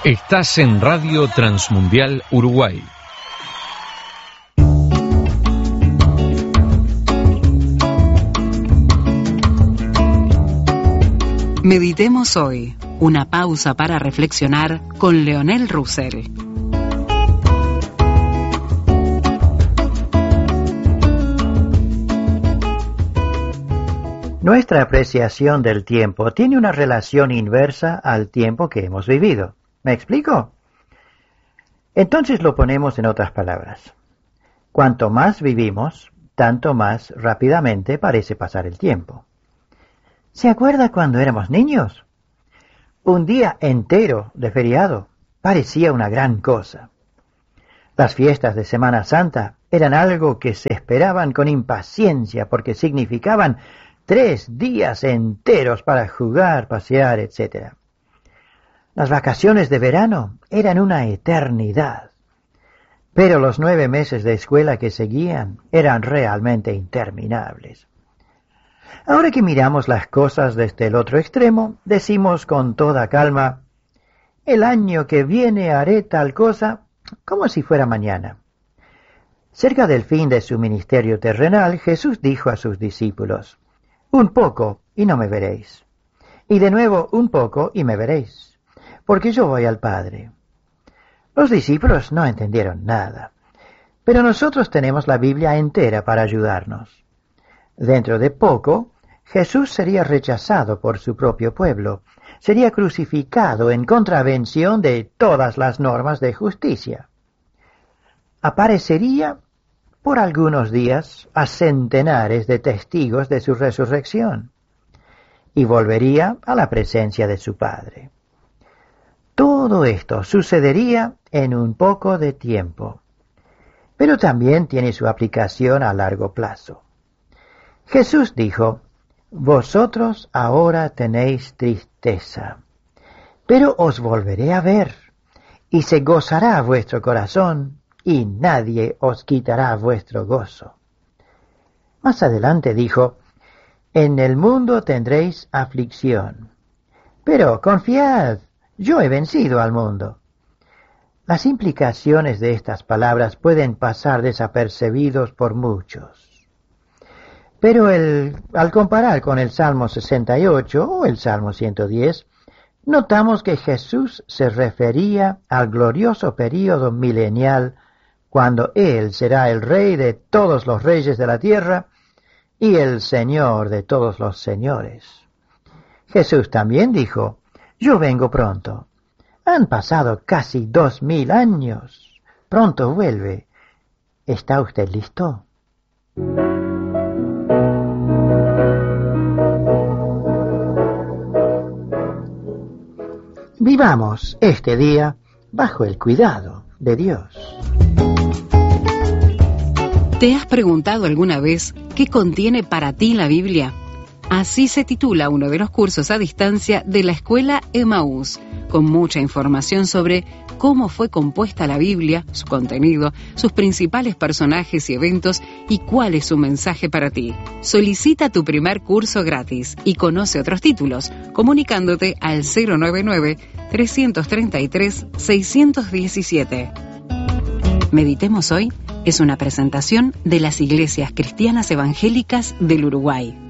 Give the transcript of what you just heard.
Estás en Radio Transmundial Uruguay. Meditemos hoy, una pausa para reflexionar con Leonel Russell. Nuestra apreciación del tiempo tiene una relación inversa al tiempo que hemos vivido. ¿Me explico? Entonces lo ponemos en otras palabras. Cuanto más vivimos, tanto más rápidamente parece pasar el tiempo. ¿Se acuerda cuando éramos niños? Un día entero de feriado parecía una gran cosa. Las fiestas de Semana Santa eran algo que se esperaban con impaciencia porque significaban 3 días enteros para jugar, pasear, etc. Las vacaciones de verano eran una eternidad, pero los 9 meses de escuela que seguían eran realmente interminables. Ahora que miramos las cosas desde el otro extremo, decimos con toda calma, el año que viene haré tal cosa como si fuera mañana. Cerca del fin de su ministerio terrenal, Jesús dijo a sus discípulos, un poco y no me veréis, y de nuevo un poco y me veréis, porque yo voy al Padre. Los discípulos no entendieron nada, pero nosotros tenemos la Biblia entera para ayudarnos. Dentro de poco, Jesús sería rechazado por su propio pueblo, sería crucificado en contravención de todas las normas de justicia. Aparecería por algunos días a centenares de testigos de su resurrección y volvería a la presencia de su Padre. Todo esto sucedería en un poco de tiempo, pero también tiene su aplicación a largo plazo. Jesús dijo, vosotros ahora tenéis tristeza, pero os volveré a ver, y se gozará vuestro corazón, y nadie os quitará vuestro gozo. Más adelante dijo, en el mundo tendréis aflicción, pero confiad, yo he vencido al mundo. Las implicaciones de estas palabras pueden pasar desapercibidos por muchos. Pero al comparar con el Salmo 68 o el Salmo 110, notamos que Jesús se refería al glorioso período milenial cuando Él será el Rey de todos los reyes de la tierra y el Señor de todos los señores. Jesús también dijo, yo vengo pronto. Han pasado casi 2000 años. Pronto vuelve. ¿Está usted listo? Vivamos este día bajo el cuidado de Dios. ¿Te has preguntado alguna vez qué contiene para ti la Biblia? Así se titula uno de los cursos a distancia de la Escuela Emaús, con mucha información sobre cómo fue compuesta la Biblia, su contenido, sus principales personajes y eventos y cuál es su mensaje para ti. Solicita tu primer curso gratis y conoce otros títulos, comunicándote al 099-333-617. Meditemos hoy es una presentación de las Iglesias Cristianas Evangélicas del Uruguay.